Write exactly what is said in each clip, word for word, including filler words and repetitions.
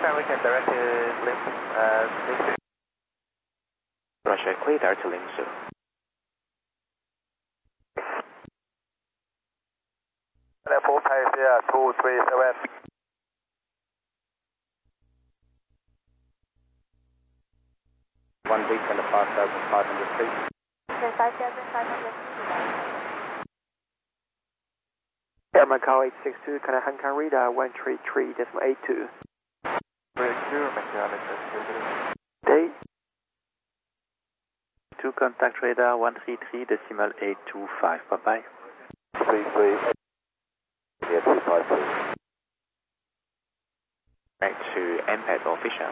time we can direct to Lim, uh, Lim Roger, clear direct to Limsu. Level five zero two three seven. One week and a five thousand five hundred feet. five thousand five hundred feet. Air Macau eight six two, can I Hong Kong radar one three three decimal eight two. Breakthrough, Macau, Day. Two contact radar one three three decimal eight two five. Bye bye. three three. Yeah, two five two. Back to M P A D official.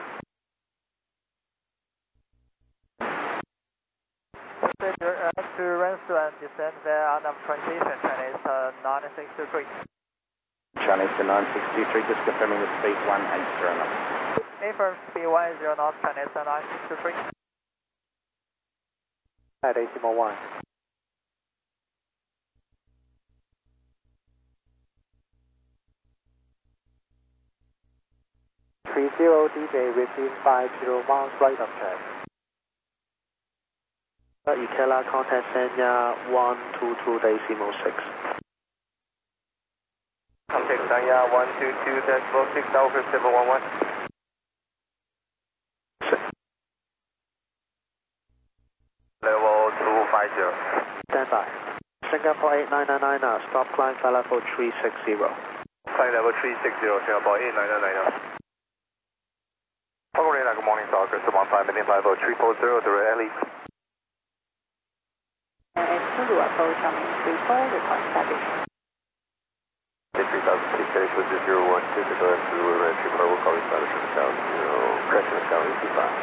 To Rensu and descend there on the transition, Chinese uh, nine six two three. Chinese to nine six two three, just confirming the speed one eight zero knots. Affirm speed one zero knots, Chinese nine six two three. At decimal one. Three zero D J within five zero miles right of track. Ikela contact Sanya one two two decimal six. Contact Sanya one two two decimal six, Alpha seven one one. Level two five zero. Stand by. Singapore eight nine nine nine, uh, stop climb flight level three six zero. Flight level three six zero, Singapore eight nine nine nine. Hong Kong radar, good morning, Soccer, one five, maintain flight level three four zero, direct Ellie. Zulu approach on three four, report status. three thousand feet, finish with zero one two, the direct to the red three four, we'll call you status from the south, zero, correction of south, eight two five.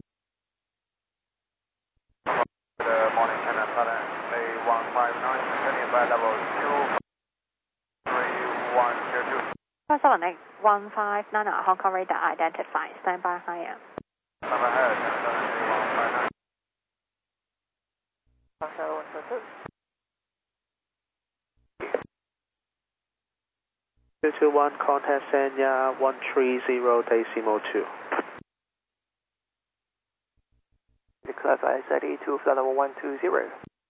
Good morning, China Southern, A one five nine, maintaining flight level zero three one zero two. seven eight one five nine, Hong Kong radar identified, stand by higher. Stand by higher, China Southern, A one five nine. two two one, contact Sanya one three zero decimal two. Clarify Z E two, flight level one two zero.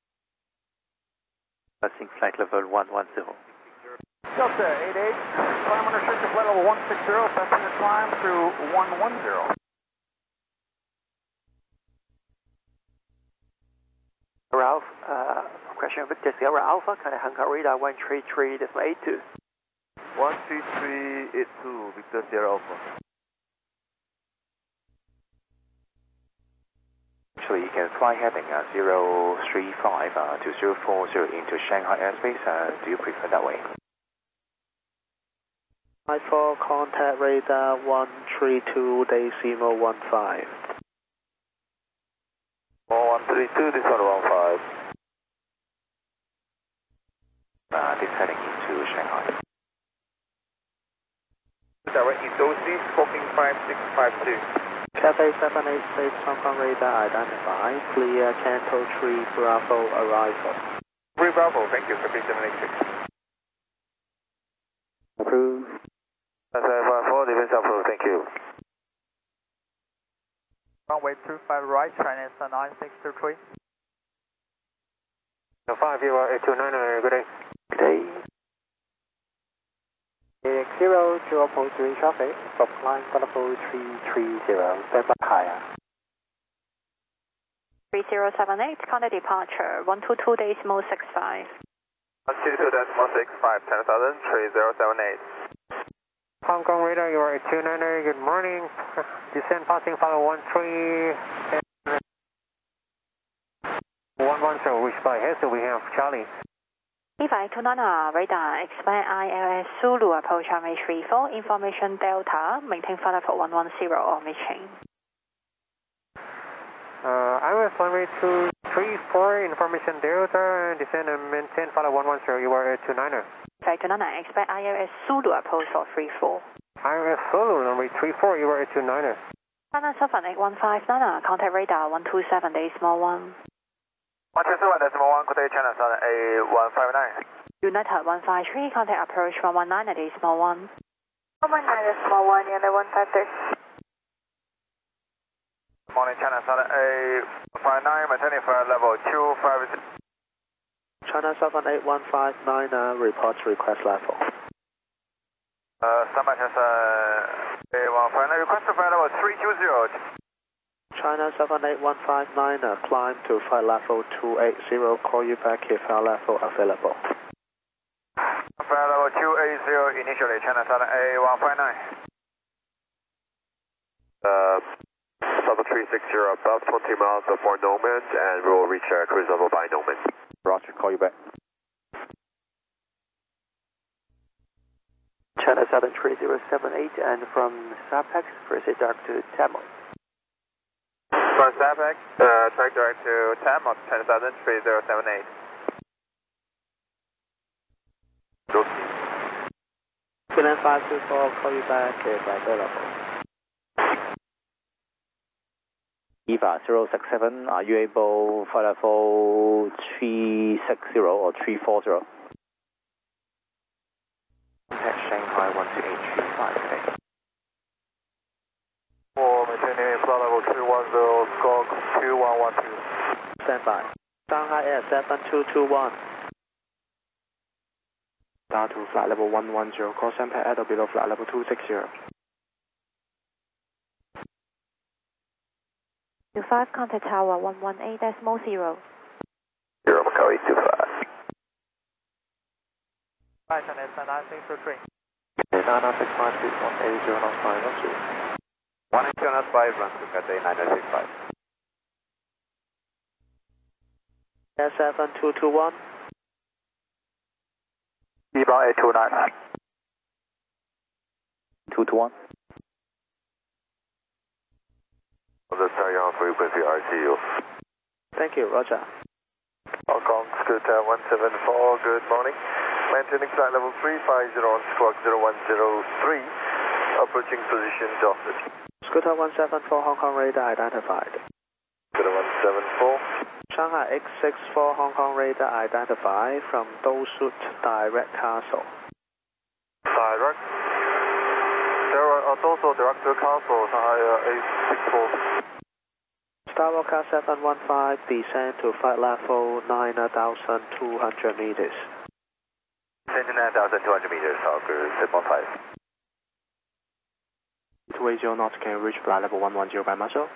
Passing flight level one one zero. Delta eight eight, climb under restricted flight level one six zero, passenger climb through one one zero. Ralph, uh, question Victor Sierra Alpha, can I Hong Kong radar one three three decimal eight two. one three three eight two, Victor Sierra Alpha. Actually, you can fly heading uh, zero three five uh, to zero four zero into Shanghai airspace. Uh, do you prefer that way? Flight four, contact radar one three two decimal one five. one three two, this one one five. Uh, this heading into Shanghai. Direct East O C, smoking five six five two. Cathay seven eight six, Hong Kong radar identified. Clear Canto three Bravo arrival. three Bravo, thank you, Cathay seven eight six. Approved. Cathay one four, defense approved, thank you. Runway two five right, Chinese nine six two three. five zero eight two nine, good day. Good day. A X zero, zero point three traffic, stop line flight level three three zero, stand by higher. three zero seven eight, contact departure one two two decimal six five. one two two decimal six five, ten thousand, three zero seven eight. Hong Kong radar, you are eight two nine nine, good morning. Descend passing follow one three one one zero, reach by here, so we have Charlie. Eva two nine radar, expect I L S Zulu approach on three four, information Delta, maintain flight level one one zero on reaching. Uh, I was runway two three four, information Delta, descend and maintain flight level one one zero, you are eight two nine er. Eva two nine, expect I L S Zulu approach for three four. I L S Zulu, runway three four, you are eight two nine er. China seven eight one five nine, contact radar one two seven decimal one. one two seven decimal one, good day, China Southern, A one five nine. United one five three, contact approach one one nine decimal one. one nine decimal one, Yander one five three. Morning, China Southern A five nine, maintaining flight level two five zero. China seven eight one five nine, uh, report request level. Uh, standby test uh, A one five nine, request to flight level three two zero. China seven eight one five nine, uh, climb to flight level two eight zero, call you back if flight level available. Flight level two eight zero, initially China Southern A one five nine. Uh, Southern three six zero, above twenty miles before Nomad, and we will reach uh, cruise level by Nomad. Roger, call you back. China Southern three zero seven eight, and from Sapex, proceed direct to Tamil. From Sapex, uh, track direct to Tamil, China Southern three zero seven eight. Finland five two four, call you back if available. Eva zero six seven, are you able flight level three six zero or three four zero? Contact Shanghai one two eight three five today. For maintaining flight level two one zero, squawk two one one two. Stand by. Shanghai Air seven two two one. Down to flight level one one zero, call Shanghai Air below flight level two six zero. two five, contact tower one one eight decimal zero. Zero Macau eight two five. Right, China nine six three. nine nine six five six one eight zero nine five one two. one eight zero five, run to Cathay nine nine six five. Air seven two two one. Eva eight two nine. two two one. On the Saigon frequency R T U. Thank you, Roger. Hong Kong, Scooter one seven four, good morning. Maintaining flight level three five zero on squawk zero one zero three. Approaching position Dorset. Scooter one seven four, Hong Kong radar identified. Scooter one seven four. Shanghai X six four, Hong Kong radar identified from Dosut Direct Castle. Direct. There are also direct to Castle, Shanghai uh, eight six four. Starwalker seven one five, descend to flight level nine thousand two hundred meters. nine thousand two hundred meters, Hawker seven one five. two eight zero knots, can you reach flight level one one zero by muscle?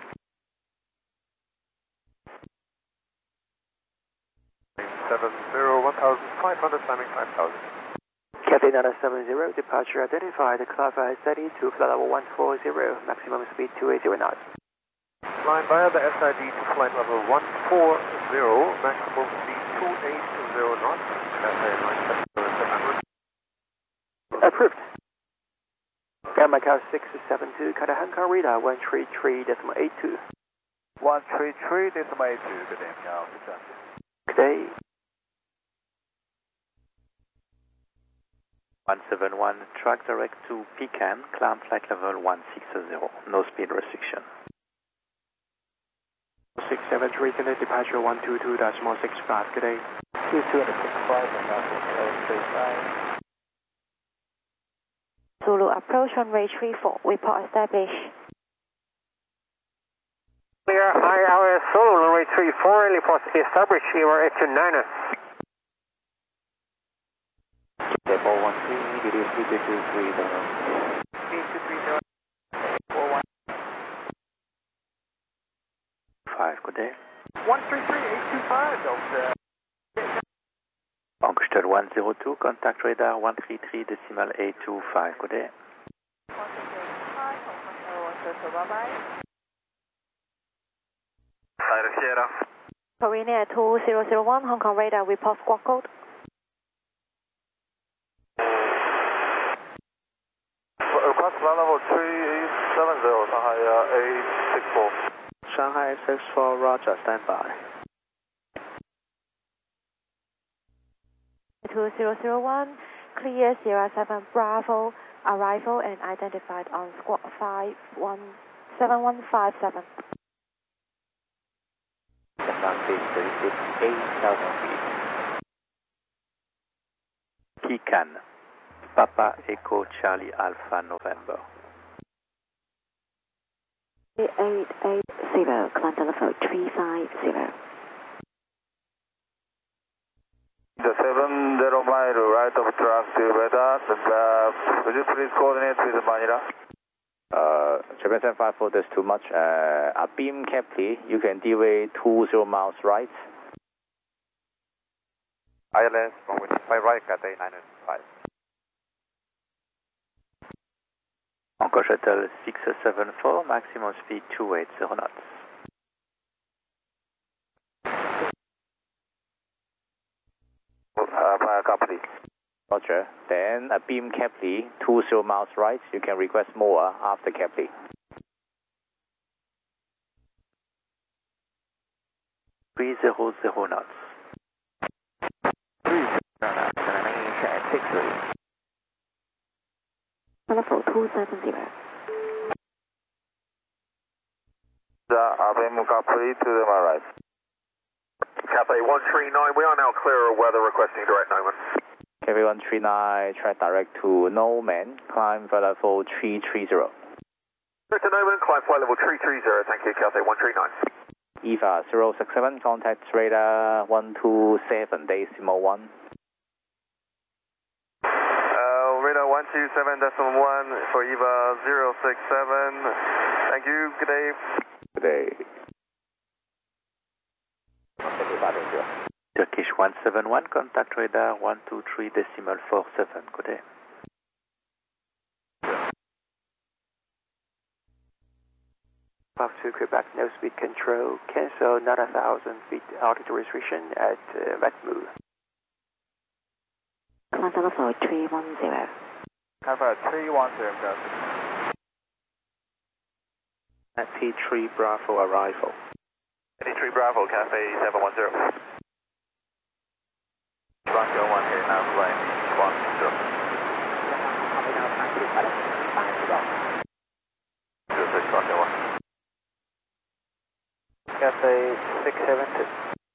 seven zero, one thousand five hundred, climbing five thousand. Cathay nine seven zero, departure identified, clarify steady to flight level one four zero, maximum speed two eight zero knots. Flying via the S I D to flight level one four zero, maximum speed two eight zero knots. Cathay nine seven zero seven hundred. Approved. Air Macau six seven two, Qatar Hong Kong radar one three three decimal eight two. one three three decimal eight two, good day, Meow. Good day. one seven one, track direct to Pecan, climb flight level one six zero, no speed restriction. six seven three, connect departure one two two decimal six five, good day. two two six five, three five. Zulu approach runway three four, report established. Clear, high hour Zulu, runway three four, report established, you are eight two nine. four one three, it is two two three zero. eight two three zero, four one five, good day. one three three, eight two five, Delta. Angstad one zero two, contact radar one three three decimal eight two five, good day. Sierra Sierra. Korea two zero zero one, Hong Kong radar, report squawk code. Request flight level three seven zero, Shanghai uh, eight six four. Shanghai six four, Roger, stand by. two zero zero one, clear Sierra seven Bravo, arrival and identified on squawk five one seven one five seven. Advantage thirty-six, eight thousand feet. Pecan. Papa Echo Charlie Alpha November. eight eight zero, climb telephone three five zero. The seven zero mile right of track to radar. Uh, would you please coordinate with Manila? Uh, Japan seven five four, that's too much. Uh, a beam Kepler, you can deviate two zero miles right. I L S one one five right, Cathay nine five. Encore shuttle six seven four, maximum speed two eighty knots. Uh, copy. Roger. Then a beam Kepler, two zero miles right. You can request more after Kepler. three zero zero knots. Telephone two seven zero. The Abemu copy to the right. Cathay one three nine, we are now clear of weather, requesting direct Noman. Cathay one three nine, track direct to Noman, climb flight level three three zero. Direct to Noman, climb flight level three three zero, thank you, Cathay one three nine. E V A zero six seven, contact radar one two seven, decimal one. Uh, radar one two seven decimal one for E V A zero six seven. Thank you, good day. Good day. Turkish one seven one, contact radar one two three decimal four seven. Good day. Five two Quebec, no speed control. Cancel nine thousand feet altitude restriction at uh, Redmoo. Climb telephone three one zero. Cathay three one zero, Cathay. At P three Bravo arrival. eighty-three Bravo, Cathay seven one zero. Bravo one here, now flying one zero. zero six Bravo one. Cathay six seven two.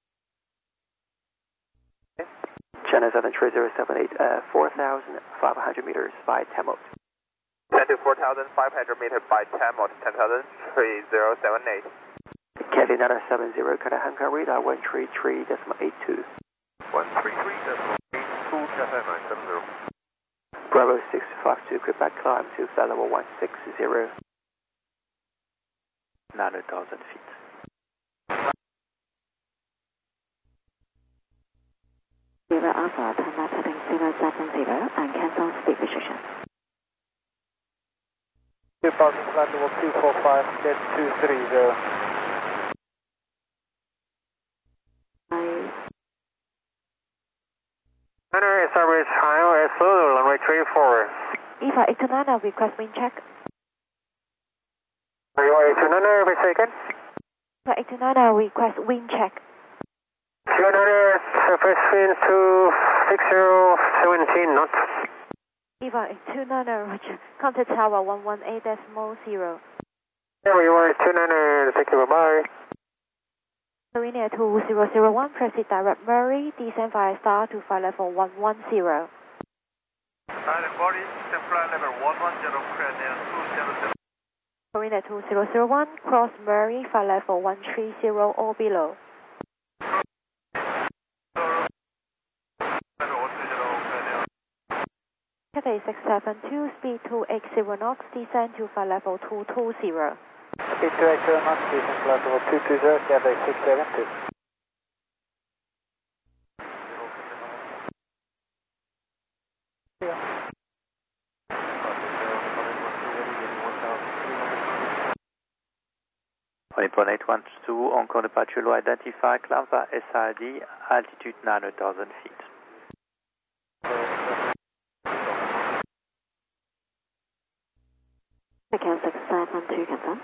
China seven three zero seven eight, uh, four thousand five hundred meters by Tamil. ten to four thousand five hundred meters by ten or ten thousand three zero seven eight. Cathay nine seven zero, Cathay Hong Kong radar one three three decimal eight two. one three three decimal eight two, Cathay nine seven zero. Bravo six five two, Quebec, climb to flight level one six zero. nine thousand feet. Zero Alpha, turn left heading zero seven zero and cancel speed restriction. Departing flight level two four five, get two three zero. Bye. Center service highway Zulu, runway three four. E V A eight two nine, request wind check. Are you eight two nine, every second? E V A eight two nine, request wind check. two nine, surface wind to six zero seventeen knots. E V A eight two nine, roger. Contact tower one one eight decimal zero. There you are, two nine, thank you, bye-bye. Marina two zero zero one, proceed direct Murray, descend via star to flight level one one zero. Pilot forty, flight level one one zero, clear near two seven seven. Marina two zero zero one, cross Murray, flight level one three zero or below. Cathay six seven two, speed two eight zero knots, descend to flight level two two zero. Speed two eight zero knots, descend flight level two two zero, Cathay six seven two. Nippon eight one two, encore departure low identified, climb by S I D, altitude nine thousand feet. Again six seven two, confirm.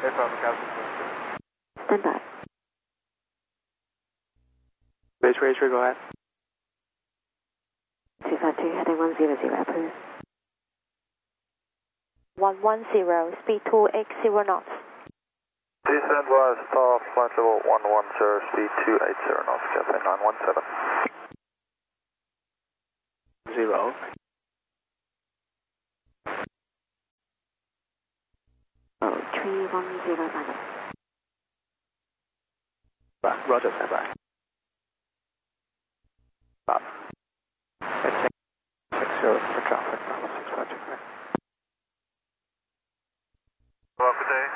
Stand by. Base ratio, go ahead. two five two, heading one zero zero, please. one one zero, speed two eight zero knots. Descend was star flight level one one zero, speed two eight zero knots, Cathay nine one seven. Zero. three one zero nine. Roger, stand by. Bob. Heading six zero for traffic, number six five two nine. Well, good day.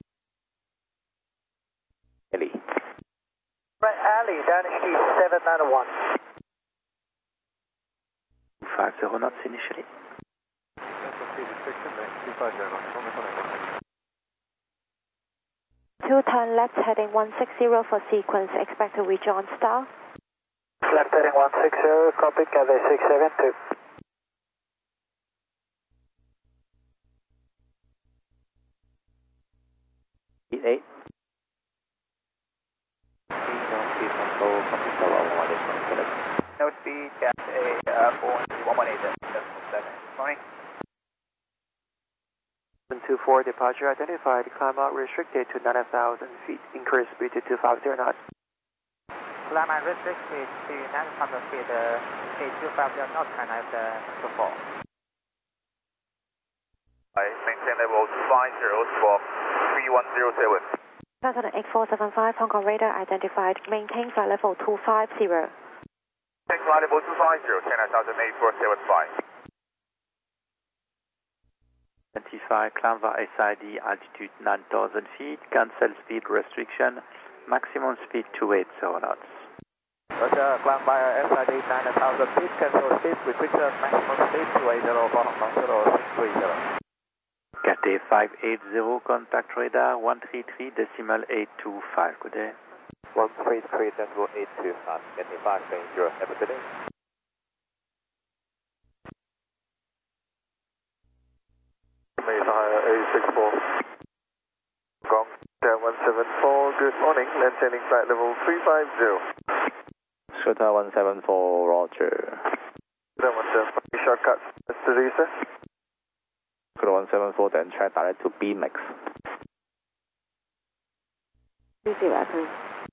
Ali. Right, Ali, Danish Key seven nine one. five zero knots initially. Two turn left heading one six zero for sequence. Expect to reach on star. Left heading one six zero, copy, Cathay six seven two. Speed eight. Speed control, copy seven one one. No speed, Cathay uh, four one one eight seven. Morning. seven two four departure identified, climb out restricted to nine thousand feet, increase speed to two five zero knots. Climb out restricted to nine thousand feet, uh, speed two five zero knots, and I've uh, two four. I maintain level two five zero, squawk three one zero seven. Passenger eight four seven five, Hong Kong radar identified, maintain flight level two five zero. Take flight level two five zero, China Southern eight four seven five. Identify climb via S I D altitude nine thousand feet, cancel speed restriction, maximum speed two eighty knots. Roger, climb via S I D nine thousand feet, cancel speed, restriction, maximum speed two eighty for Hong Kong zero six three zero. Cathay five eight zero, contact radar one three three decimal eight two five, good day. one three three decimal eight two five, Cathay five eight zero, have a good day. Mesa A six four. Gong, one seven four, good morning, maintaining flight level three five zero. Shota one seven four, Roger. one seven four, shortcut, Mister Lisa. Shota one seven four, then track direct to B max. Two zero, please.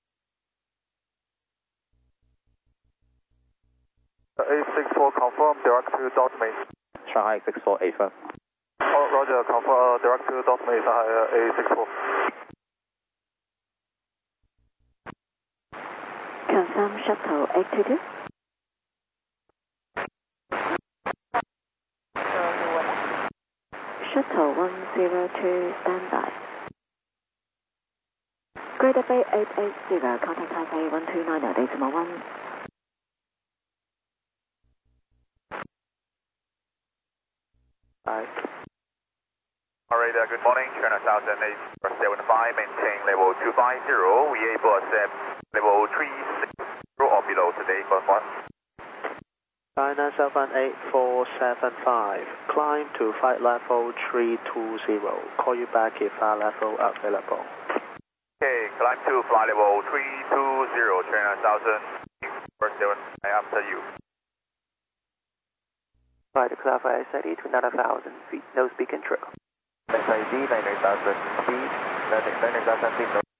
A six four, confirm, direct to dot main. Shanghai six four eight one. Oh, Roger, confirm, uh, direct to dot main, uh, A six four. Confirm shuttle eight two two. Shuttle one zero two, standby. Greater Bay eight eight zero, contact Taipei one two nine zero, decimal one. Bye. Alright, uh, good morning, China Southern eight four seven five, maintain level two five zero, we able to accept level three six zero or below today, confirm. China Southern eight four seven five, climb to flight level three two zero, call you back if flight level available. Okay, climb to flight level three two zero, China Southern eight four seven five, after you. Flight to clarify S I D to nine thousand feet, no speed control. S I D nine thousand feet, nine thousand feet, no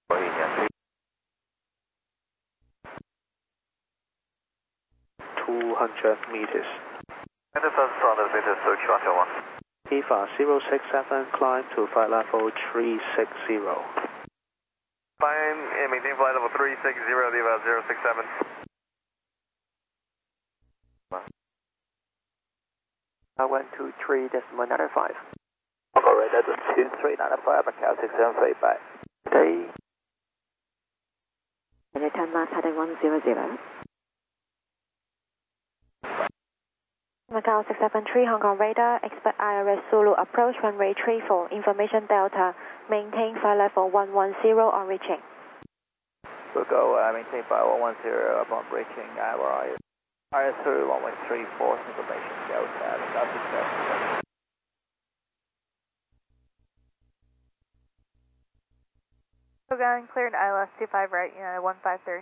two hundred meters. And the first front of meters, so Charter one. E V A zero six seven, climb to flight level three six zero. Fine, yeah, maintain flight level three six zero, leave out zero six seven. I one two three decimal nine five. Alright, that's two three nine five, Macau six seven five, bye. Day. And you turn left heading one zero zero. Macau six seven three, Hong Kong radar, expect I R S Zulu approach runway three four, information Delta, maintain flight level one one zero on reaching. We'll go uh, maintain flight one one zero upon reaching our I R S through one one three four, information Delta, South six. Going cleared I L S two five right, United one five three.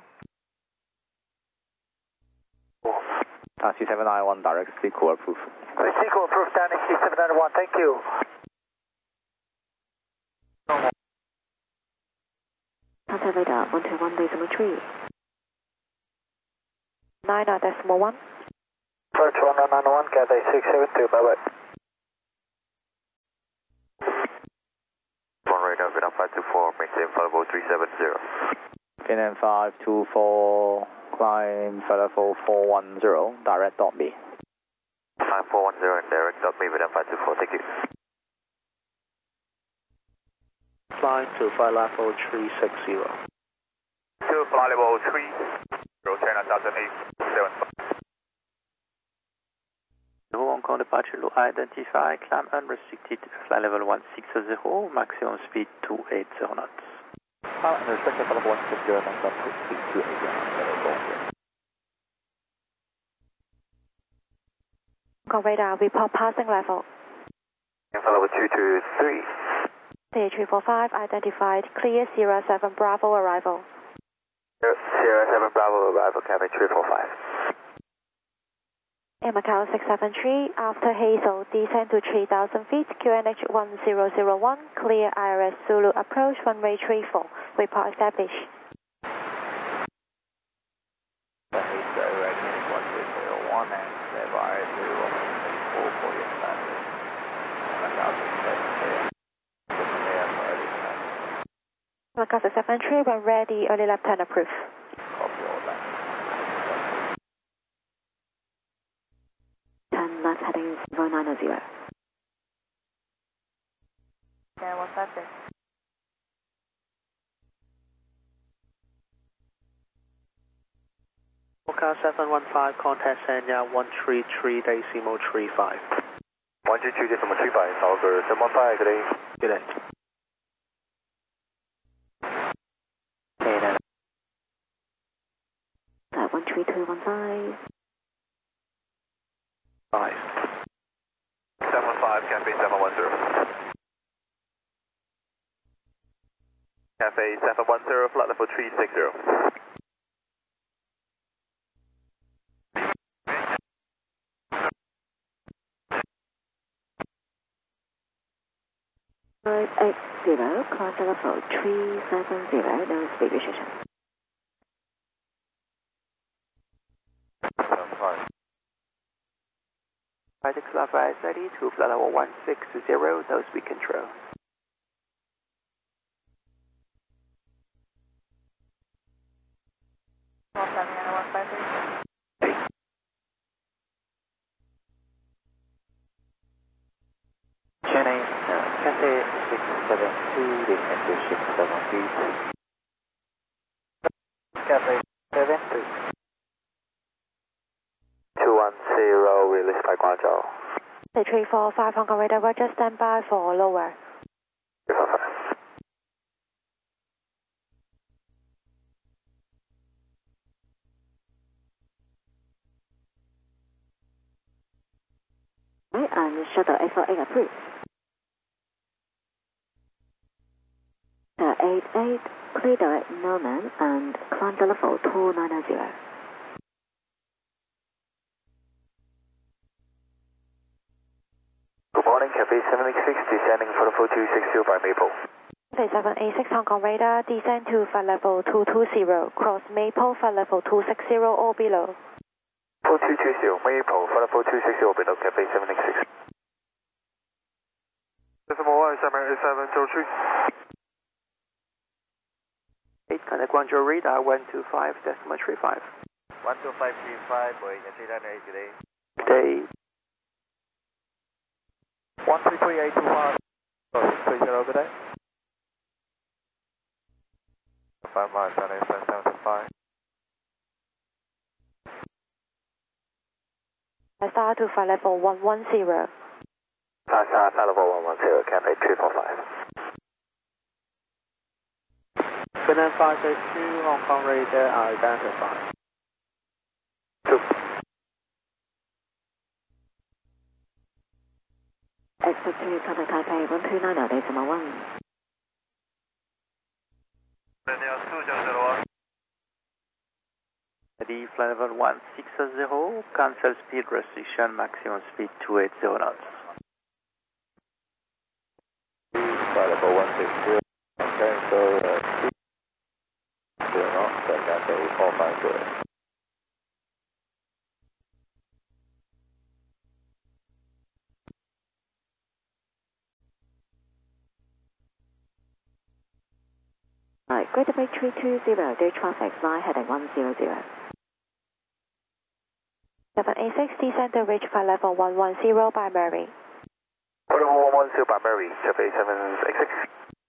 Taxi seven nine one, direct sequel approved. Sequel approved, Danish Key seven nine one, thank you. Contact radar one two one decimal three. nine decimal one. Approach one nine one, Cathay six seven two, bye bye. five two four, maintain flight level three seven zero. K N five two four, climb flight level four one zero, direct dot B. Climb four one zero and direct dot B within five two four, thank you. Climb to flight level three six zero. To flight level three zero, China Southern eight seven five. Hong Kong departure low identify, climb unrestricted, flight level one six zero, maximum speed two eight zero knots. Unrestricted flight level one six zero, maximum speed two eight zero knots. Hong Kong radar, report passing level. Flight level two two three. Day three four five identified, clear Sierra seven Bravo arrival. Sierra seven Bravo arrival, cabin three four five. Air Macau six seven three, after Hazel, descend to three thousand feet, Q N H one zero zero one, clear I R S Zulu approach, runway three four, report established. Hazel direction one three zero one and level I R S Zulu one three four for your standard. Macau six seven three, prepare for early turn. Macau six seven three, when ready, early left turn approved. Copy all that. Left heading zero nine zero. Okay, what's that then? Forecast seven one five, contact Sanya one three three decimal three five. one three three decimal three five, Salver seven one five, good day. Good day. Okay, then. Uh, one three two one five. Five. seven one five, Cafe seven one zero. Cafe seven one zero, flight level three six zero. five eight zero, climb level three seven zero, no speed restriction. Right to clarify S I D to flight level one six zero, no speed control. one seven and one five three. Chennai, uh, Cathay six seven two, descend to six seven feet. Cathay seven two. two one zero, release by Guangzhou. The three four five Hong Kong radar, Roger, stand by for lower. three four five. Right, and shuttle eight four eight approved. Uh, eight eight, clear direct Norman and climb the level two nine zero. Good morning, Cafe seven eight six, descending for the four two six zero by Maple. Cafe seven eight six Hong Kong radar, descend to flight level two two zero, cross Maple, flight level two six zero or below. four two two zero, Maple, flight level two six zero below, Cafe seven eight six. Decimal one, seven eight seven zero three. eight, contact Guangzhou radar one two five decimal three five. one two five three five, Boeing three nine eight today. Good day. one three three eight two five, six three zero, good day. five miles, seven eight seven seven five. I start to flight level one one zero. Pass uh, flight level one one zero, Cafe three four five. Finland five eight two, Hong Kong radar identified. Two. Expect to contact Taipei one two nine decimal one. Ready, flight level one six zero, cancel speed restriction, maximum speed two eight zero knots. Flight level one six zero, cancel uh, two zero knots, and Cathay four five zero. Greater Bay three two zero, do traffic line heading one zero zero. seven eight six, descend to reach flight level one one zero by Mary. one one zero by Mary, seven eight six.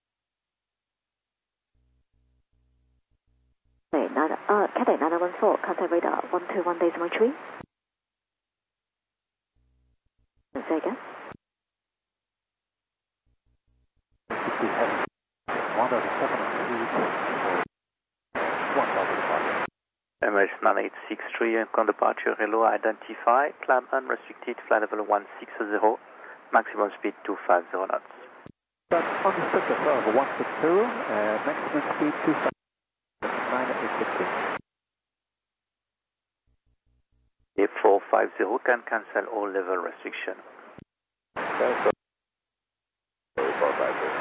Okay, nine, uh, Cathay nine one four, contact radar one two one decimal three. Say again. Emirates nine eight six three, on departure, hello, identify, climb unrestricted, flight level one six zero, maximum speed two five zero knots. That's understood, sir, one six zero, uh, maximum speed two five zero, nine eight six three. A four five zero can cancel all level restriction. Cancel. four five zero.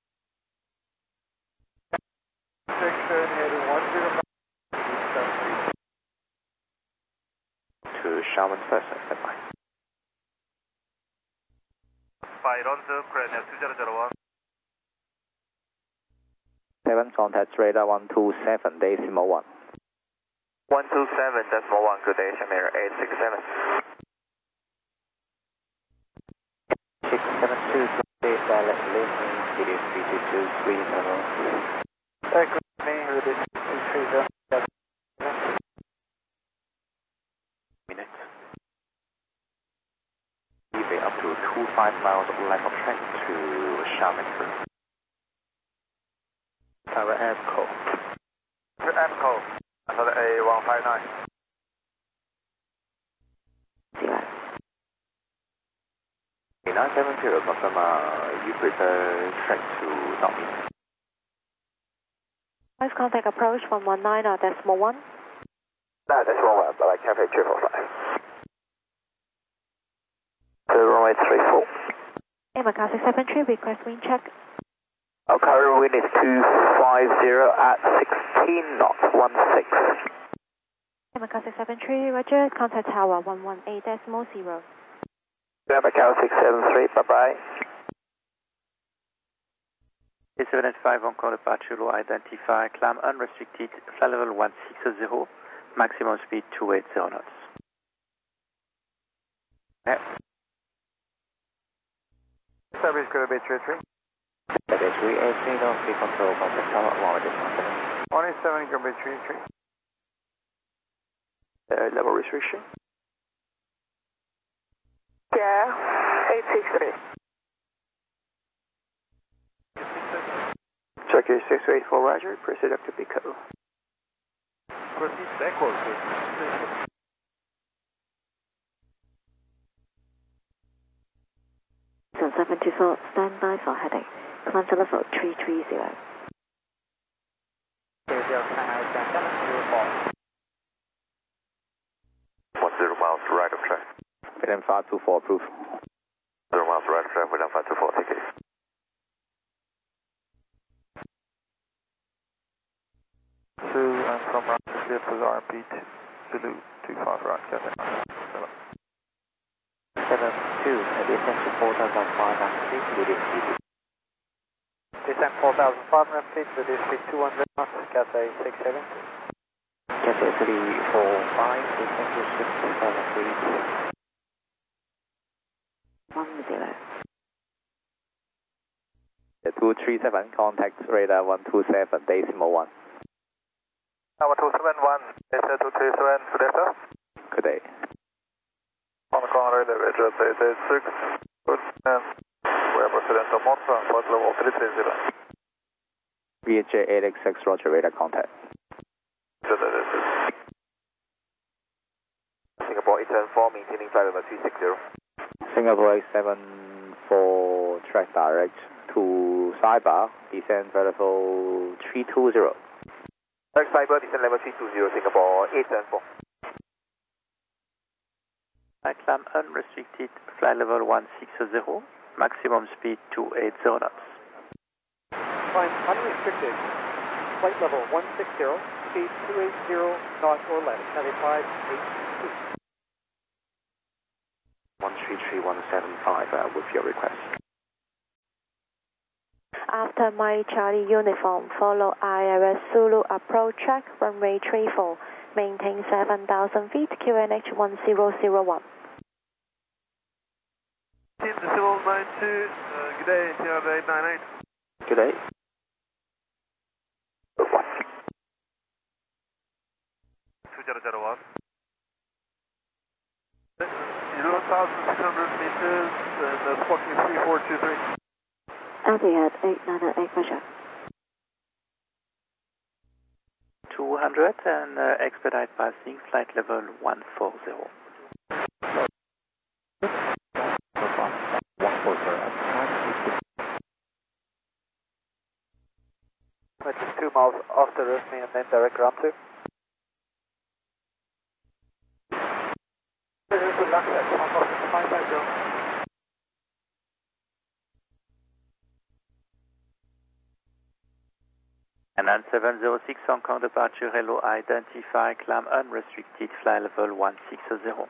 Section heading one zero nine. To Sharman first, standby. Five on the Premier two zero zero one. seven, contact radar one two seven, decimal one. one two seven, decimal one, good day, Shamir eight six seven. six seven two, good day, Dallas Lane, City three two two three zero. Good day, Rudy two three zero. Minutes. Leeway up to two five miles left of track to Sharman first. Tower Amco. To Amco, another A one five nine. Zero. nine seven zero, confirm uh, you prefer track to North. First contact approach one one nine or decimal one. No, decimal one, but I can pay two four five. So runway three four. Emirates six seven three, request wind check. Our current wind is two five zero at sixteen knots, one six. Emirates six seven three, roger, contact tower one one eight decimal zero. Macau six seven three, bye bye. A seven five, encore departure, low, identify, climb unrestricted, flight level one six zero, maximum speed two eight zero knots. Yeah. Service going to be three three. That is three eight three, no speed control, contact tower one seven. one seven going to be three three. Uh, level restriction. Yeah, eight six three. Turkey six eight four, roger, proceed up to Pico. Proceed backwards. So seven two four, stand by for heading. Climb to level three three zero. One zero miles right of track. William five two four, approved. Zero miles right of track, William five two four, take it. Two and from round to clear for R P Zulu two five right, Captain. seven two, descend to four thousand five hundred feet, leading speed. Descend four thousand five hundred feet, reduce speed two hundred knots, Cathay six seven. Cathay three four five, descend to six thousand feet. One zero. two three seven, contact radar one two seven, decimal one. Number two seven one, Delta two three seven, good day, sir. Good day. On the corner, elevator, eight eight six, good, and we are proceeding to Monza, flight level three three zero. V H A eight X six, roger, radar contact. Singapore eight seven four, maintaining flight level two six zero. Singapore eight seven four, track direct to Cyber, descend level three two zero. Next Cyber, descend level three two zero, Singapore eight seven four. I climb unrestricted, flight level one six zero, maximum speed two eight zero knots. Climb unrestricted. Flight level one six zero, speed two eight zero knots or less, Cathay five eight two. one three three one seven five, uh, with your request. after Mike Charlie Uniform, follow I R S Zulu approach track, runway three four, maintain seven thousand feet, Q N H one zero zero one. Team Decimal nine two, uh, good day, T R eight nine eight. Good day. two zero zero one. eleven thousand six hundred meters, and uh, fourteen three four two three. Etihad eight nine eight, measure. two hundred and uh, expedite passing, flight level one four zero. two miles after Earth, and then direct ground to. Good luck, that's five five zero. And then seven zero six Hong Kong departure, hello, identify, climb unrestricted, fly level one six zero.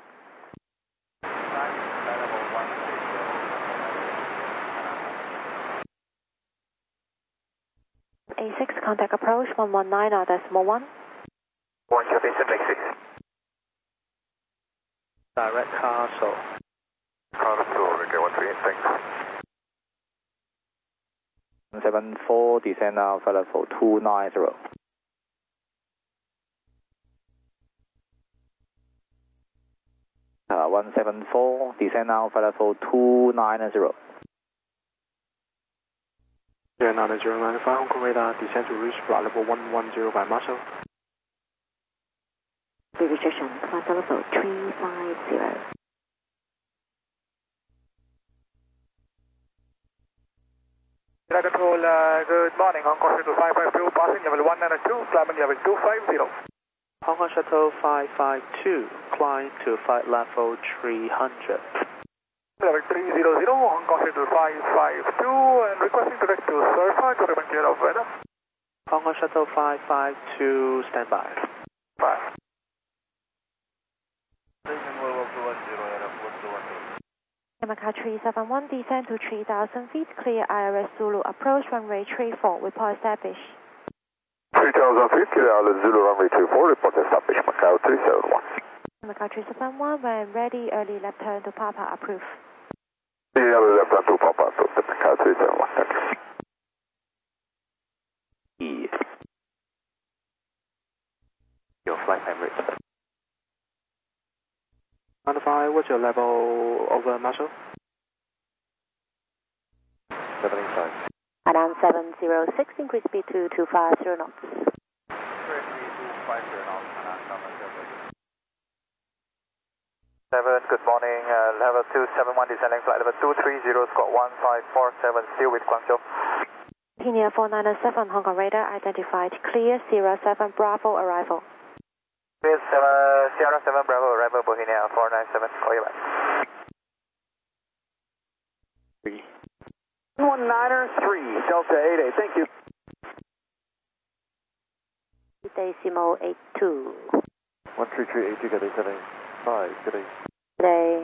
A six, contact approach one one nine or decimal one. One Japan, make six. Direct Castle. Castle, okay, one three eight, thanks. seven four, descend now, flight level two nine zero. Uh, one seven four, descend now, flight level two nine zero. zero nine zero nine five, Hong Kong radar, descend to reach flight level one one zero by Marshall. Rejection, flight level three five zero. Radar control, uh, good morning, Hong Kong Shuttle five five two, passing level one nine two, climbing level two five zero. Hong Kong Shuttle five five two, climb to flight level three hundred. Level three zero zero, Hong Kong Shuttle five five two, and requesting direct to Surfer to remain clear of weather. Hong Kong Shuttle five five two, stand by. Bye. Yamaha three seven one, descend to three thousand feet, clear I R S Zulu approach, runway three four, report established. three thousand feet, clear I R S Zulu runway two four, report established, Macau three seven one. Yamaha three seven one, when ready, early left turn to Papa, approve. The early left turn to Papa, approved, Macau three seven one, thank you. Yes. Your flight time reached. Identify, what's your level over Marshall? seven eight five. Adam seven zero six, increase speed to two five zero knots. Seven, good morning, uh, level two seven one, descending flight level two three zero, Scott one five four seven, still with Guangzhou. Pinia four nine seven, Hong Kong radar, identified, clear, Sierra seven, Bravo, arrival. Clear, uh, Sierra seven, Bravo, arrival, Bohemia four nine seven, call you back. Three. One niner three, Delta eight eight, thank you. Decimal eight two. one three three eight two, good day, seven five, good day. Today.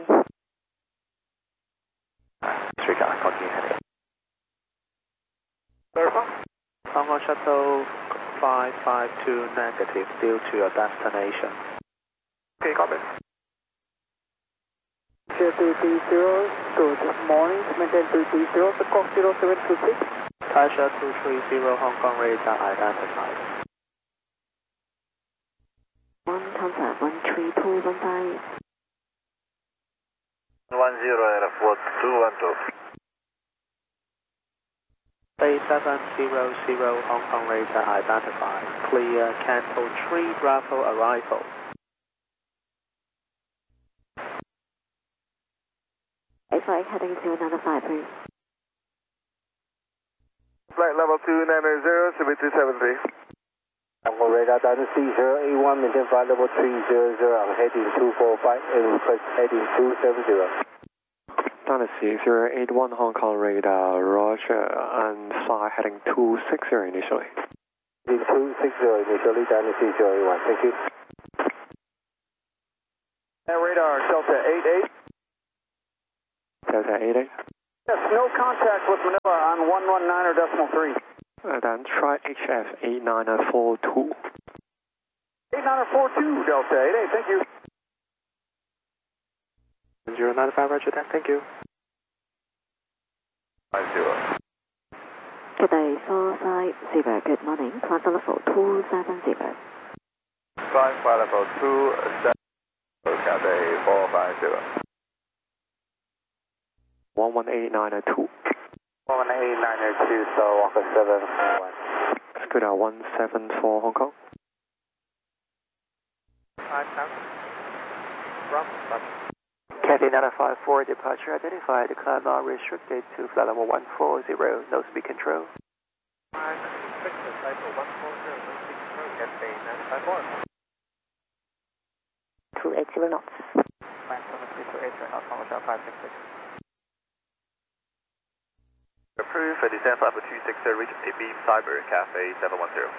Disregard, continue heading. Verify. Hong Kong Shuttle five five two, negative, due to your destination. Okay, copy. Share two three zero, good morning, maintain two three zero, the clock zero seven two six. Taisha two three zero, Hong Kong radar identified. One contact, one three two one five. One zero, Air Force two one two. Bay seven zero zero, Hong Kong radar identified. Clear, Canto three, Bravo arrival. eight five, heading to another five, please. Flight level two nine zero, seven two seven three. Hong Kong radar Dynasty zero eight one, maintain flight level three zero zero, I'm heading two four five and request heading two seven zero. Dynasty zero eight one, Hong Kong radar, roger, and fly heading two six zero initially. Heading two six zero initially, Dynasty zero eight one, thank you. And radar Delta eight eight. Delta eight eight. Yes, no contact with Manila on one one nine or decimal three. Uh, then try H F eight nine four two. eight nine four two, Delta eight eight, thank you. zero nine five, Roger that, thank you. five zero. Good day, four five zero, good morning. Climb level two seven zero. Climb flight level two seven zero, Cathay four five zero. one one eight nine two. one one eight nine two, so Walker seven one. Scooter one seven four Hong Kong. five thousand. From Cathay nine five four, departure identified, climb now restricted to flight level one four zero, no speed control. five six, cycle one four zero, no speed control, Cathay nine five four. two eighty knots. five seven three two eight knots, commercial five six six. Approved for descent flight level two six zero, reach a beam cyber, Cathay seven one zero.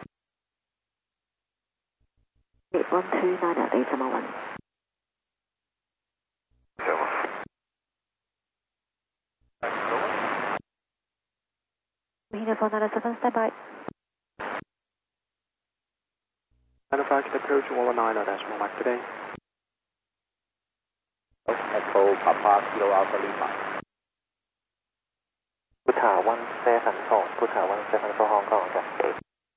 eight one two nine at eight one. Mahina four nine seven, stand by. Manufactured approach one one nine, that's more like today. Echo Papa Kilo Alpha Lima. Buta one seven four, Buta one seven four Hong Kong, Cathay.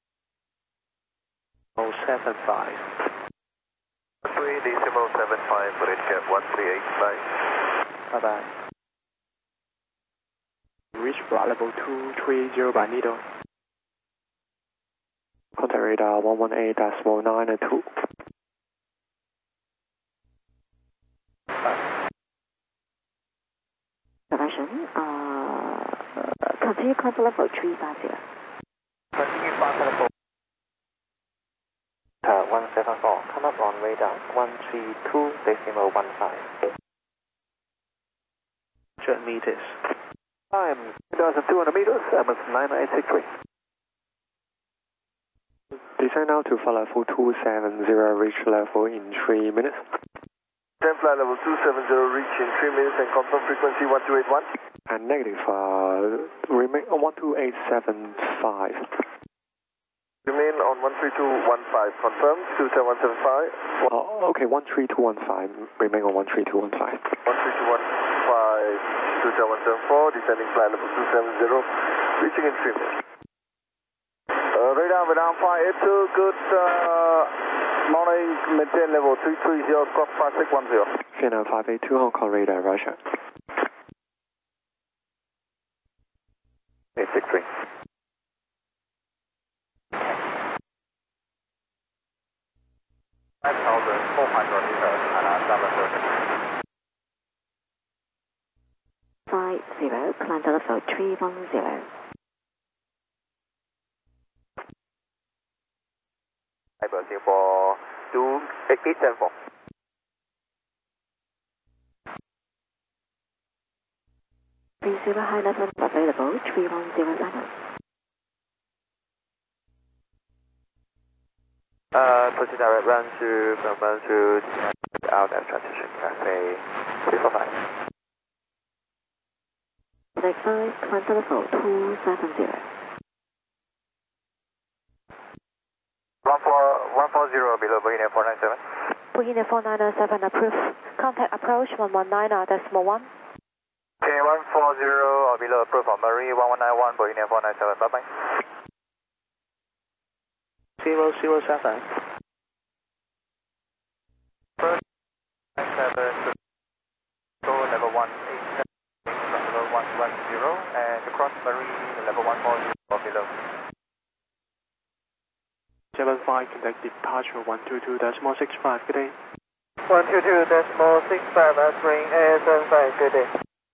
oh seven five. three decimal seven five, for jet one three eight five. Bye bye. Reach flight level two three zero by needle. Contact radar one one eight decimal nine two. Direction, uh, continue contact level three five zero. Continue flight level. Uh, one seven four, come up on radar one three two decimal one five. one hundred meters. Time two thousand two hundred meters, M S nine eight six three. Descend now to flight level two seven zero, reach level in three minutes. Descend flight level two seven zero, reach in three minutes and confirm frequency one two eight one. And negative, uh, remain on one two eight seven five. Remain on one three two one five, confirm two seven one seven five. Oh, okay, one three two one five, remain on one three two one five. one three two one five, two seven one seven four, descending flight level two seven zero, reaching in three minutes. Uh, radar, radar five eight two, good uh, morning, maintain level three three zero, squawk five six one zero. Vietnam five eight two, Hong Kong radar, Russia. eight six three. five thousand four hundred meters, and uh, seven zero. five zero, climb level three one zero. Cyber Singapore two eight eight seven four. three zero high level available, three one zero seven. Uh, proceed direct run to Melbourne to out and transition Cathay three four five. Next five, climb level two seven zero. one four one four zero below Boeing four nine seven. Boeing four nine seven approved. Contact approach one one nine decimal one. Okay, one four zero or below approved on Marie one one nine one Boeing four nine seven. Bye bye. zero zero seven. First nine seven, go level one eight seven, level one one zero, and across Marie level one four zero or below. seven five, contact departure one two two decimal six five, good day. one two two decimal six five, answering A S seven five, good day.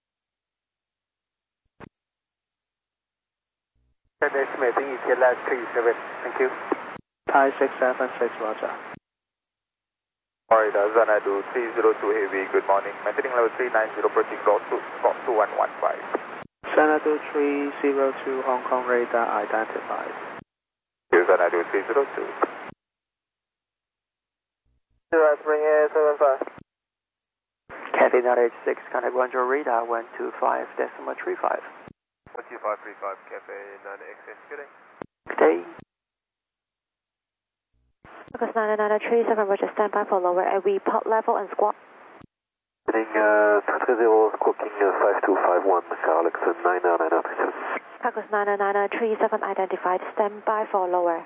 And estimating E T L at three seven, thank you. Thai six seven six, Roger. Alright, Xanadu three zero two Heavy, good morning. Maintaining level three nine zero, approaching Block two one one five. Xanadu three zero two, Hong Kong radar identified. Xanadu three zero two. Answering A S seven five. Cathay nine eight six, contact Roger radar one two five decimal three five. one two five three five, Cathay nine eight six, good day. Good day. Focus nine nine three seven, Roger, stand by for lower A V pod level and squat. Heading uh, Tango Zero, squawking uh, five two five one, Alex nine nine nine two. Focus nine nine three seven identified, stand by for lower.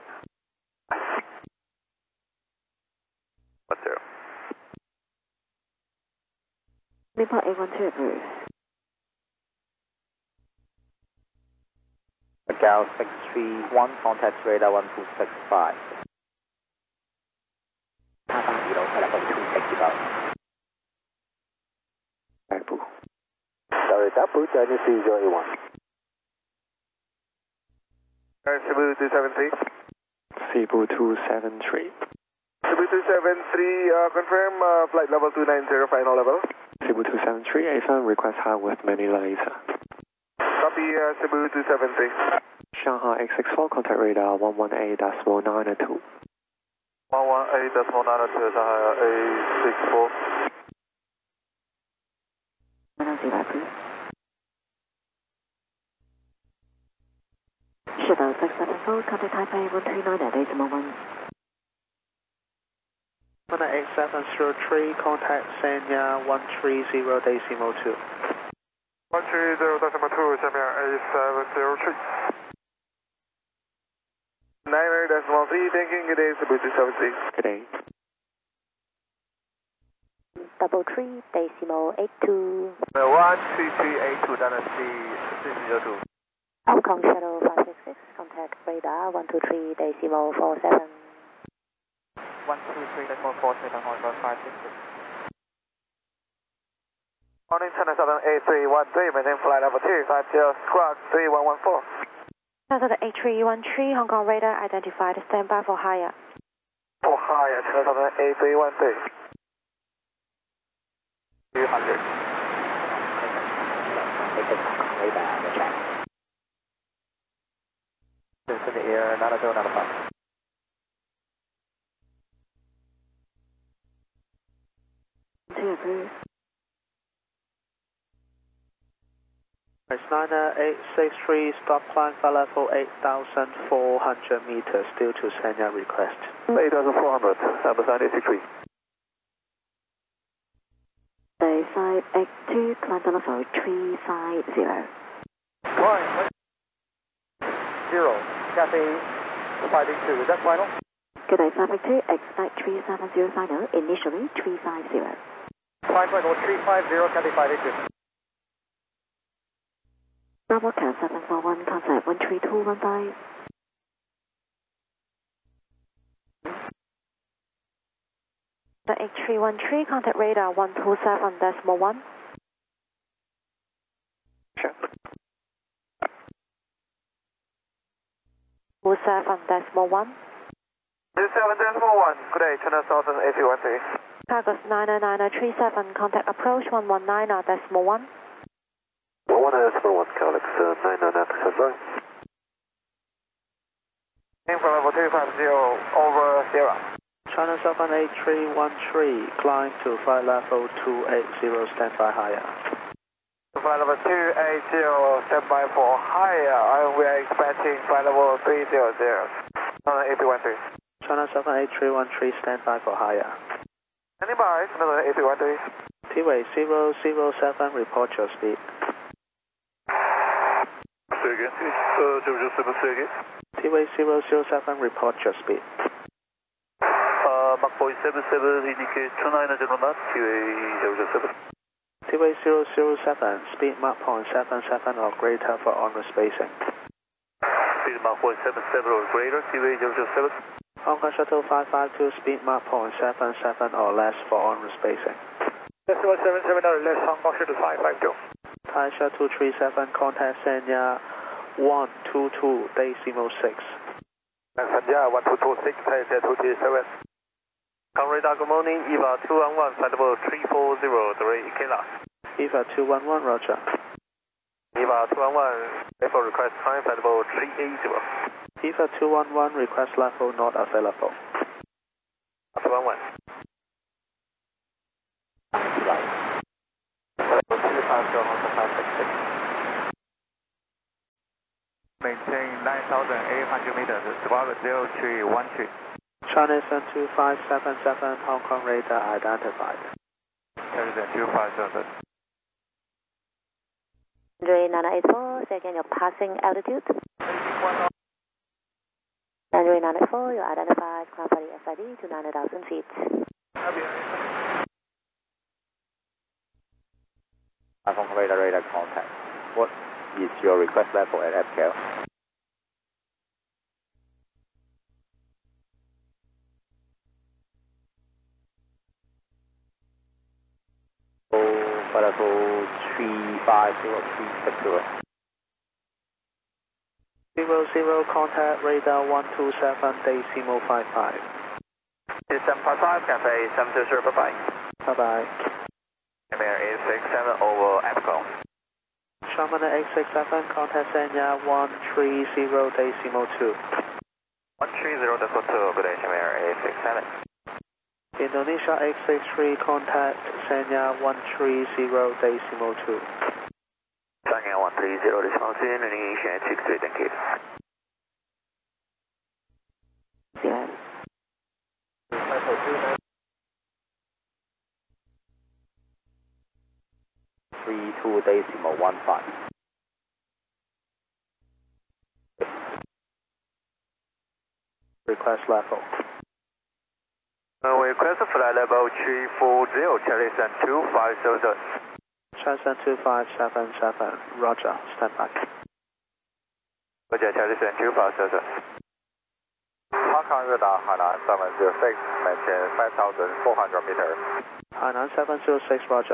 one zero. Report A one two approved. Macau six three one, contact radar one two six five. 下方二路係啦，個two six five。 大埔。Sorry, 大埔 Dynasty zero eight one. Cebu two seven three. Cebu two seven three. Cebu two seven three, uh, confirm uh, flight level two nine zero, final level. Cebu two seven three, A F M request high with Manila laser. Copy uh, Cebu two seven three. Shanghai X six four, contact radar one one eight decimal nine two. one one eight decimal nine two, Shanghai A six four. Shuttle six seven four, contact Taipei one three nine decimal one. one eight seven zero three, contact Sanya one three zero decimal two. one three zero decimal two, Sanya A seven zero three. nine eight decimal three, thanking, good day, Cebu two seven three. Good day. Double three decimal eight two. one three three eight two, Dynasty six zero two. Hong Kong Shuttle five six six, contact radar one two three decimal four seven. one two three decimal four seven, Hong Kong five six six. Morning, China Southern A three one three, maintain flight level two five zero, squawk three one one four. Southern A three one three, Hong Kong radar identified, stand by for higher. For higher, China Southern A three one three. two hundred. Radar, the check. In the air, nine zero nine five. Two approved. It's nine eight six three, stop climb flight level eight thousand four hundred meters, due to Sanya request. eight thousand four hundred, number nine eight six three. Day five eight two, climb the level three five zero. Climb. Zero. Cathay five eight two, is that final? Good day, five eight two, expect three seven zero final, initially three five zero. Climb final three five zero, Cathay five eight two. Bravo Cat seven four one, contact one three two one five. The eight three one three, contact radar one two seven decimal one. Check. two seven decimal one. two seven decimal one, good day, China Southern A three one three. Cargos nine nine three seven, contact approach one one nine decimal one. one one nine decimal one, Alex nine nine nine percent. In from level two five zero, over Sierra. China Southern A three one three, climb to flight level two eight zero, stand by higher. Flight level two eight zero, stand by for higher, and we are expecting flight level three zero zero. Southern A three one three. China Southern A three one three, stand by for higher. Standing by, Southern A three one three. T-Way zero zero seven, report your speed. Say again, uh, zero zero seven, say again. T-Way zero zero seven, report your speed. Uh, Mach four seven seven, indicate two nine zero knots, T-Way zero zero seven. T-Way zero zero seven, speed Mach point seven seven or greater for on-route spacing. Speed Mach four seven seven or greater, T-Way zero zero seven. Hong Kong Shuttle five five two, speed Mach point seven seven or less for on-route spacing. Decimal seven seven or less, Hong Kong Shuttle five five two. Thai Shuttle two three seven, contact Sanya one two two decimal six. Sanya one two two six, Thai Shuttle two three seven. Con radar, good morning, Eva two one one, flight level three four zero, three Kela. Eva two one one, roger. Eva two one one, level request time, flight level three eight zero. Eva two one one, request level not available. two one one. maintain nine thousand eight hundred meters, squawk zero three one three. China Sun two five seven seven, Hong Kong radar identified. China Sun two five seven seven. Andre nine eight four, say again your passing altitude. Andre nine eight four, you identified Cloud Body S I D to nine thousand feet. Hong Kong radar radar contact. What is your request level at F K L? Level three five zero three six zero. Zero zero contact radar one two seven decimal five five. seven five five, Cafe seven two zero, bye bye. Bye bye. Emir eight six seven over Epco. Sharman eight six seven, contact Sanya one three zero decimal two. one three zero decimal two, good day, Emir eight six seven. Indonesia eight six three, contact Sanya one three zero decimal two. Sanya one three zero decimal two, Indonesia eight six three, thank you. Yes. Three two decimal one five. Request level. Uh, we request flight level three four zero, Charlie Sun two five seven seven. Charlie Sun two five seven seven, Roger, stand by. Roger, Charlie Sun two five seven seven. Hong Kong radar, Hainan seven zero six, maintain five thousand four hundred meters. Hainan seven zero six, Roger.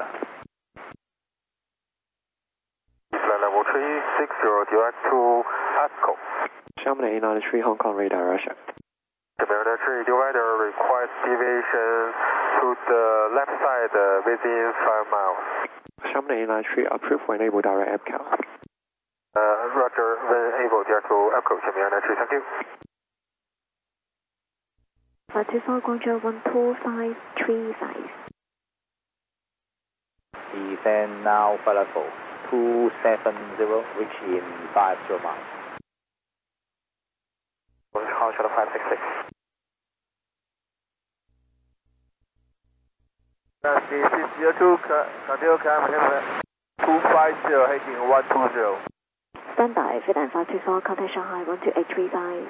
Flight level three six zero, direct to ASCO. Sharman eight nine three, Hong Kong radar, Russia. Commander three, divider requires deviation to the left side uh, within five miles. Sharman eight nine three, approved for enable direct F K L. Uh, Roger, when able, direct to APCO, Sharman eight nine three, thank you. five two four, Guangzhou one two five three five. Descend now, flight level two seven zero, reach in five zero miles. Hong Kong five six six. Nasty six zero two, continue climb two five zero, heading one two zero. Stand by, Vietnam five two four, contact Shanghai one two eight three five.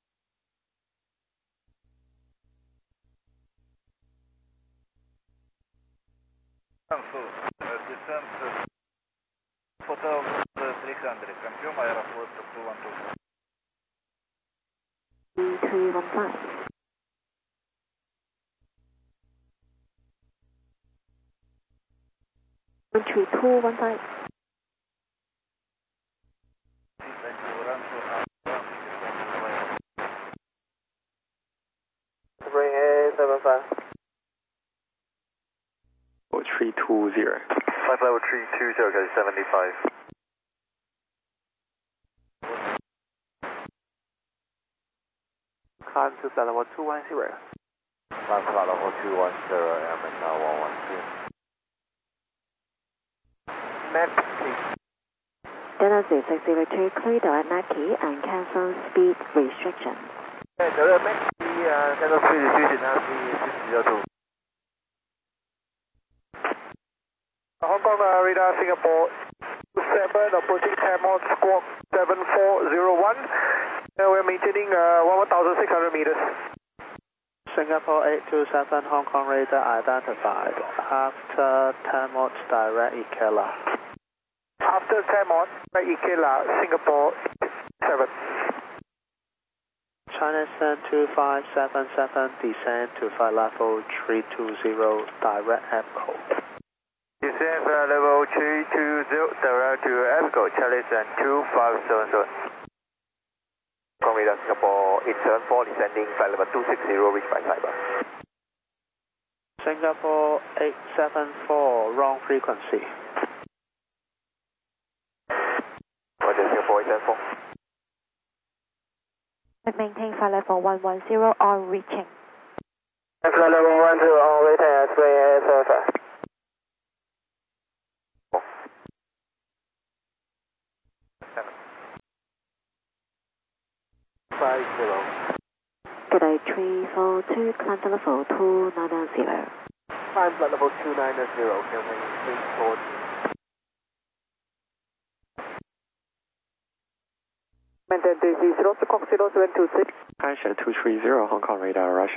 Descent, photo three hundred, confirm airport two one two. three one five. one three two one five. Bring eight seven five. three two zero. Flight level three two zero, seventy-five. Climb to flight level two one zero. Climb flight level two one zero, airman now one one two. Max please. Delta six zero two, clear direct Nike and cancel speed restriction. Delta Max uh, cancel speed restriction, Nike six zero two. Hong Kong uh, radar Singapore seven, approaching Tamil squawk seven four zero one. Uh, we're maintaining uh, one thousand six hundred meters. Singapore eight two seven, Hong Kong radar identified. After Tamil direct Ikela. After Tamil, direct Ikela, Singapore seven. China Sun two five seven seven, descend to flight level three two zero, direct Epco. Descend flight level three two zero, direct to Epco, Charlie Sun two five seven seven. Hong Kong radar Singapore eight seven four, descending flight level two six zero, reach by cyber. Singapore eight seven four, wrong frequency. Roger, Singapore eight seven four. Maintain flight level one one zero on reaching. Flight level one two on return at three eight seven five. five zero. G'day, three four two, climb to level two nine zero. Climb flight level two nine zero, Kelvin three four two. Maintain three three zero, to Cox zero seven two six. Asia two three zero, Hong Kong radar, Russia.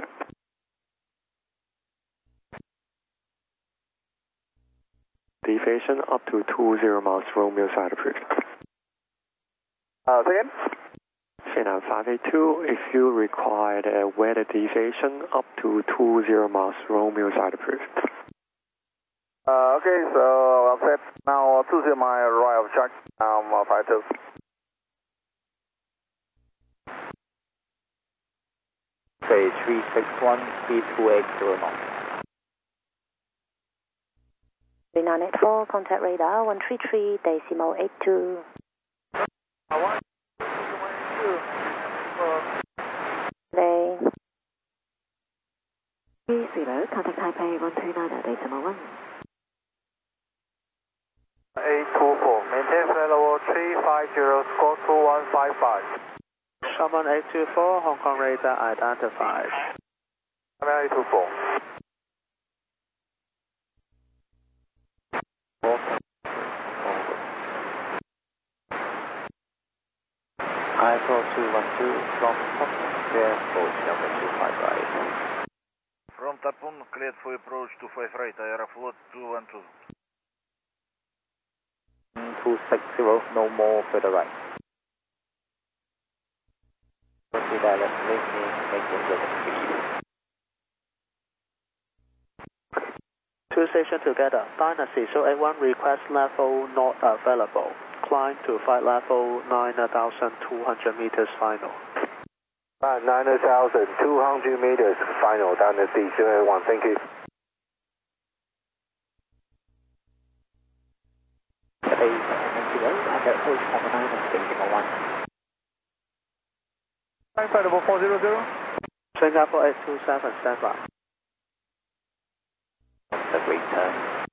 Deviation up to two zero miles, Romeo side approved. Uh, again? Vietnam five eight two, if you require a weather deviation up to two zero miles, Romeo side approved. Uh, okay, so I'm set. Now two zero mile right of track, um, uh, five two. Okay, three six one, speed two eight zero knots. three nine eight four, contact radar one three three, decimal eight two. Day. three zero, contact Taipei one three nine, decimal one. eight two four, maintain flight level three five zero, score two one five five. Sherman eight two four, Hong Kong radar identified. Sherman eight two four. I four two one two from Top, clear approach number two five right. From Tapun, cleared for approach two five right, Aeroflot two one two. two six zero, no more further right. Proceed direct, making, making the speed. Two stations together. Dynasty zero eight one, request level not available. Climb to flight level nine thousand two hundred meters final. Uh, nine thousand two hundred meters final, Dynasty zero eight one, thank you. Okay, thank you. Under approach number nine and decimal one. Climb flight level four zero zero. Singapore eight two seven, stand by. A great turn.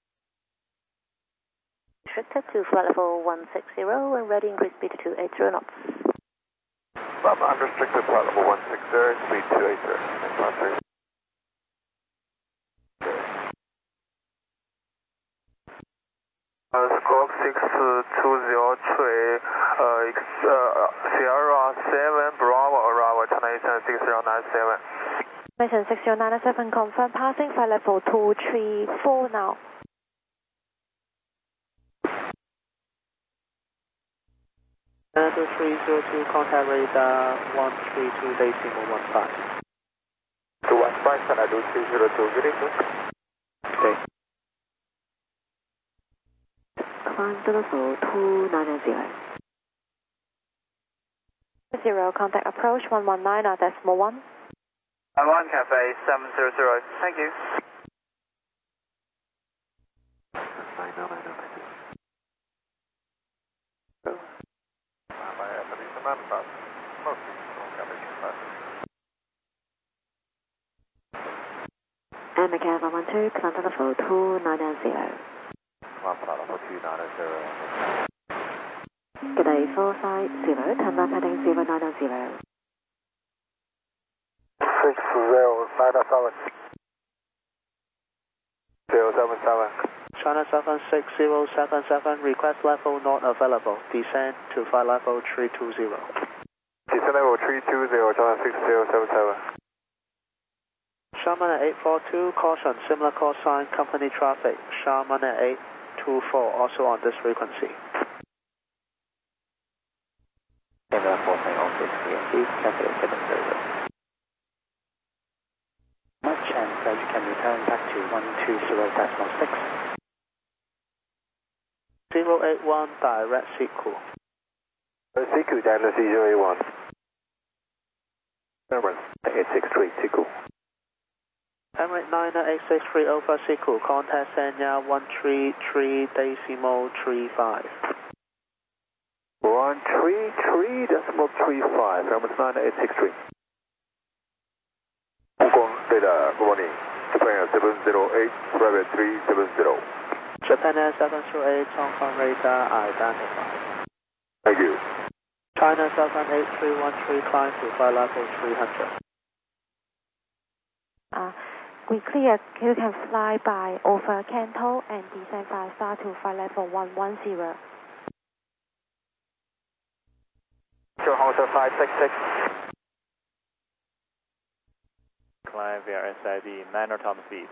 Restricted to flight level one six zero and ready increase speed to two eight zero knots. Um, unrestricted flight level one six zero, speed two eight zero. Uh, squawk six two zero three, uh, X, uh, Sierra seven, Bravo, arrival, China Eastern six zero nine seven. Mission six zero nine seven, confirm passing flight level two three four now. Two three zero two, contact radar one three two, decimal one five. two one five, can I do three zero two, good evening. Okay. Climb to level two nine zero. Zero, contact approach one one nine, decimal one. one Cafe seven zero zero, thank you. I know, I know, I know. And Macau one one two, climb to level two nine zero. Climb to level two nine zero. G'day, four side zero, turn left heading zero nine zero. six zero nine seven. zero seven seven. China seven six zero seven seven, request level not available. Descend to flight level three two zero. Descend level three two zero, China six zero seven seven. Sharman eight four two, caution, similar call sign, company traffic. Sharman eight two four, also on this frequency. Camera four nine on six C M T, traffic seven zero. Much and uh, you can return back to one two zero decimal six. zero eight one, direct Siku. Siku, Dynasty zero eight one. Number eight six three, Siku. Emirates Niner eight six three over Siku, contact Sanya one three three decimal three five. one three three decimal three five, Emirates Niner eight six three. Hong Kong radar, good morning. Japan seven zero eight, private three seven zero. Japan Air seven zero eight, Hong Kong radar identified. Thank you. China seven eight three one three, climb to flight level three hundred. Uh, we clear, you can fly by over Canton and descend five star to flight level one one zero. Sure, Honda five six six. Climb via S I D, nine knot top speed.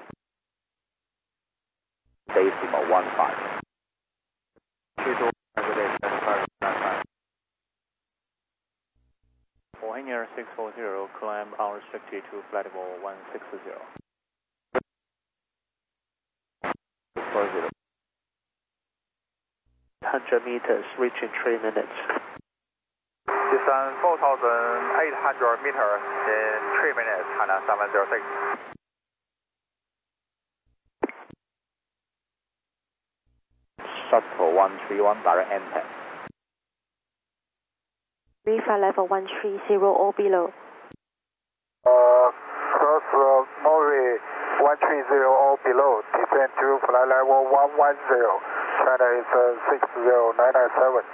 Decimal one five. two two one, good day, seven five nine five. Boeing six four zero, climb unrestricted to flight level one six zero. six four zero. one hundred meters, reaching three minutes. Descend four thousand eight hundred meters in three minutes, China seven zero six. Shuttle one three one, direct enter. Flight level one three zero or below. Uh, cross uh, Maury one three zero or below, descend to flight level one one zero. China is uh, six zero nine nine seven.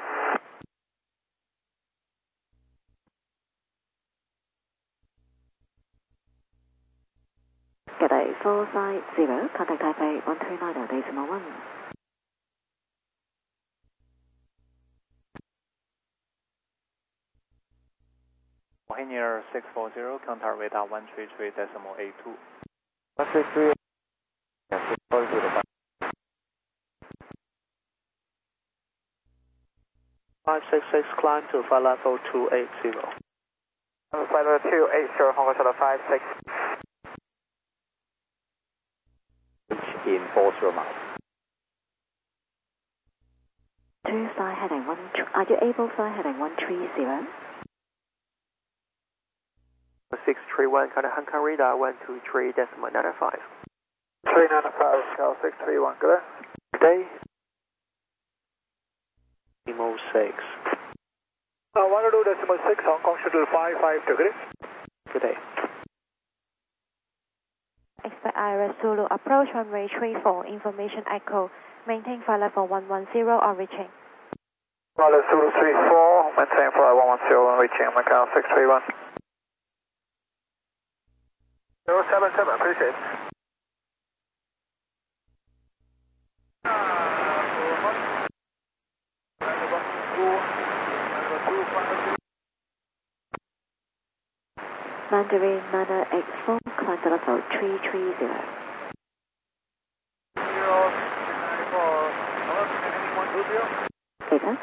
G'day, four five zero, contact Taipei one three nine decimal one. Boeing six four zero, contact radar one three three decimal eight two. one three three. six four zero. five six six, climb to flight level two eighty. Flight level two eighty, Honda Shuttle five six. In four zero miles. Two fly heading one, are you able fly heading one three zero? six three one, contact Hong Kong radar one two three decimal nine five. three nine five, Cal six three one, good day. Good day. Decimal six. Uh, one two decimal six, Hong Kong Shuttle five five two, good day. Good day. Expect I R S Zulu approach runway three four, information echo, maintain flight level one one zero or reaching. Pilot Zulu three four, maintain flight one one zero and reaching Macau six three one. zero seven seven, appreciate it. Mandarin nine eight four, climb to level three three zero. Later.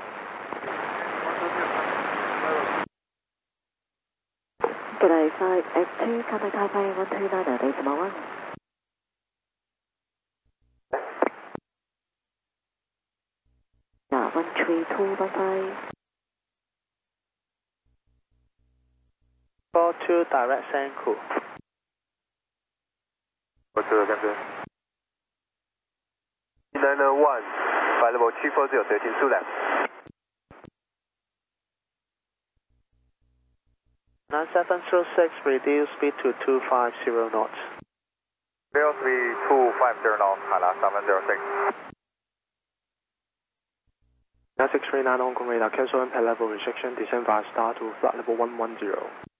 G'day, five eight two, contact Taipei one three nine decimal one. Yeah, one three two one five. four two, direct Senku. four two, Captain. nine one, flight level three four zero, thirteen Sudan. nine seven zero six, reduce speed to two five zero knots. zero three two five zero knots, China seven zero six. nine six three nine, Hong Kong radar, cancel impact level restriction, descend five star to flight level one one zero.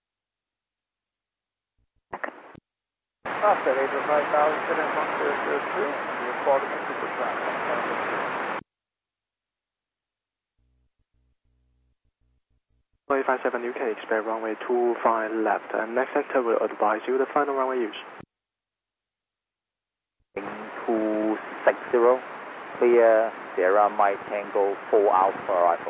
After eighty-five thousand one zero zero two, report to the ground. Runway five seven, you can expect runway two five left, and next sector will advise you the final runway use. two six zero, clear Sierra Mike Tango four Alpha arrival.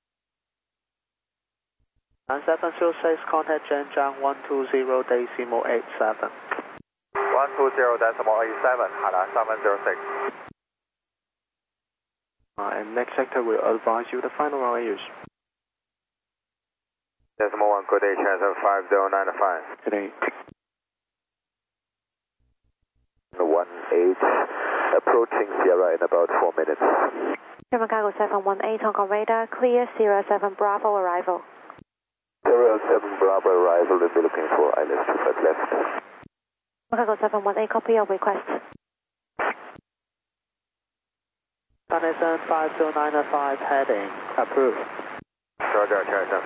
nine seven zero six, contact Zhenjiang one two zero decimal eight seven. one two zero decimal eight seven, China seven zero six. Uh, and next sector will advise you the final runway use. Decimal one, good day, China five zero nine five. Good day. one eight, approaching Sierra in about four minutes. German Cargo seven one eight, Hong Kong radar, clear Sierra seven Bravo arrival. Sierra seven Bravo arrival, we'll be looking for I L S two five left. Cargo seven one eight, copy your request. Denison five zero nine five, heading approved. Roger, China